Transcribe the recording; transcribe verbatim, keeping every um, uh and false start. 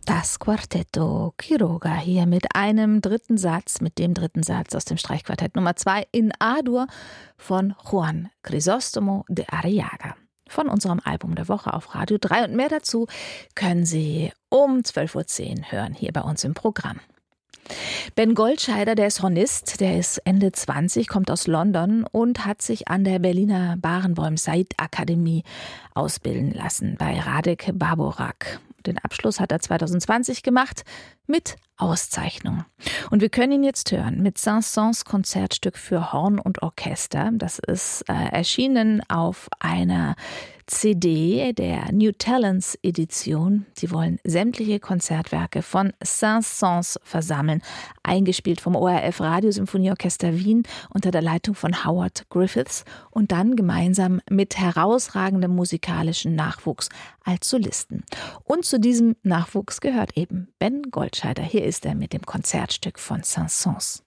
Das Quartetto Quiroga hier mit einem dritten Satz, mit dem dritten Satz aus dem Streichquartett Nummer zwei in A-Dur von Juan Crisóstomo de Arriaga. Von unserem Album der Woche auf Radio drei und mehr dazu können Sie um zwölf Uhr zehn hören, hier bei uns im Programm. Ben Goldscheider, der ist Hornist, der ist Ende zwanzig, kommt aus London und hat sich an der Berliner Barenboim Said Akademie ausbilden lassen bei Radek Báborak. Den Abschluss hat er zwanzig zwanzig gemacht mit Auszeichnung. Und wir können ihn jetzt hören mit Saint-Saëns Konzertstück für Horn und Orchester. Das ist äh, erschienen auf einer C D der New Talents Edition. Sie wollen sämtliche Konzertwerke von Saint-Saëns versammeln, eingespielt vom O R F Radiosymphonieorchester Wien unter der Leitung von Howard Griffiths und dann gemeinsam mit herausragendem musikalischen Nachwuchs als Solisten. Und zu diesem Nachwuchs gehört eben Ben Goldscheider. Hier ist er mit dem Konzertstück von Saint-Saëns.